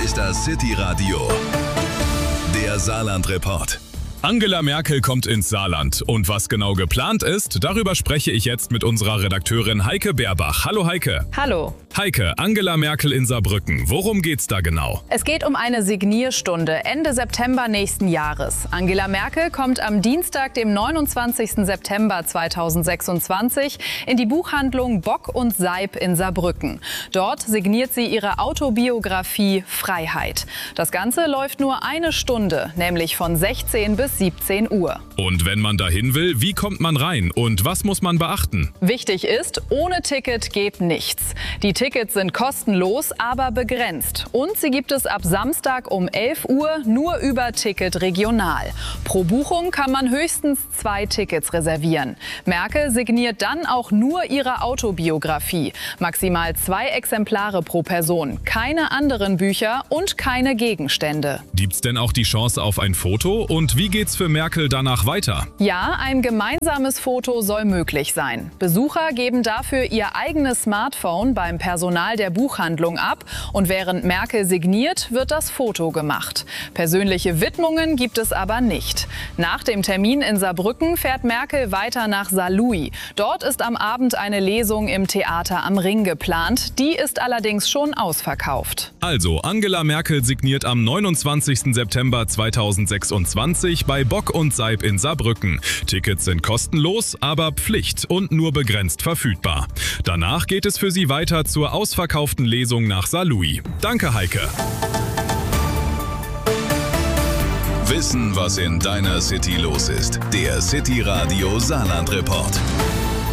ist das City Radio, der Saarland-Report. Angela Merkel kommt ins Saarland. Und was genau geplant ist, darüber spreche ich jetzt mit unserer Redakteurin Heike Beerbach. Hallo Heike. Hallo. Heike, Angela Merkel in Saarbrücken. Worum geht's da genau? Es geht um eine Signierstunde Ende September nächsten Jahres. Angela Merkel kommt am Dienstag, dem 29. September 2026, in die Buchhandlung Bock und Seib in Saarbrücken. Dort signiert sie ihre Autobiografie Freiheit. Das Ganze läuft nur eine Stunde, nämlich von 16 bis 17 Uhr. Und wenn man dahin will, wie kommt man rein und was muss man beachten? Wichtig ist, ohne Ticket geht nichts. Die Tickets sind kostenlos, aber begrenzt. Und sie gibt es ab Samstag um 11 Uhr nur über Ticket Regional. Pro Buchung kann man höchstens 2 Tickets reservieren. Merkel signiert dann auch nur ihre Autobiografie. Maximal 2 Exemplare pro Person. Keine anderen Bücher und keine Gegenstände. Gibt's denn auch die Chance auf ein Foto? Und wie geht's für Merkel danach weiter? Ja, ein gemeinsames Foto soll möglich sein. Besucher geben dafür ihr eigenes Smartphone beim Personal der Buchhandlung ab und während Merkel signiert, wird das Foto gemacht. Persönliche Widmungen gibt es aber nicht. Nach dem Termin in Saarbrücken fährt Merkel weiter nach Saarlouis. Dort ist am Abend eine Lesung im Theater am Ring geplant. Die ist allerdings schon ausverkauft. Also, Angela Merkel signiert am 29. September 2026 bei Bock und Seib in Saarbrücken. Tickets sind kostenlos, aber Pflicht und nur begrenzt verfügbar. Danach geht es für sie weiter zur ausverkauften Lesung nach Saarlouis. Danke, Heike. Wissen, was in deiner City los ist. Der City Radio Saarland-Report.